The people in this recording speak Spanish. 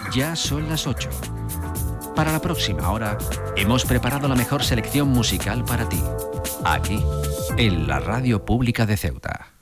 Ya son las 8. Para la próxima hora, hemos preparado la mejor selección musical para ti. Aquí, en la Radio Pública de Ceuta.